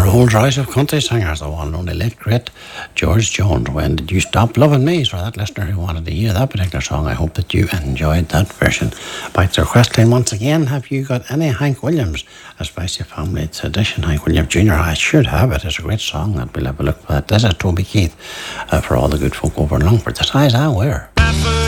Rolls Royce of country singers, the one and only late great George Jones. When did you stop loving me? So that listener who wanted to hear that particular song, I hope that you enjoyed that version. Back to our question once again, have you got any Hank Williams, A Spicy Family edition? Hank Williams Jr., I should have it. It's a great song, and we'll have a look for that. This is Toby Keith for all the good folk over in Longford. The size I wear.